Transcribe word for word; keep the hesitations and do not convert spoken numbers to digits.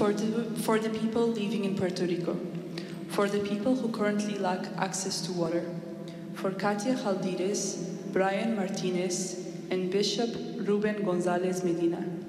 for the, for the people living in Puerto Rico, for the people who currently lack access to water, for Katia Jaldires, Brian Martinez, and Bishop Ruben Gonzalez Medina.